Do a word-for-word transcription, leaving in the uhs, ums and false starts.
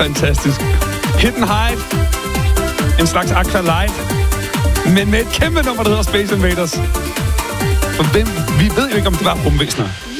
fantastisk. Hidden Hide. En slags Aqualite. Men med et kæmpe nummer, der hedder Space Invaders. For hvem, vi ved jo ikke, om det var rumvæsener.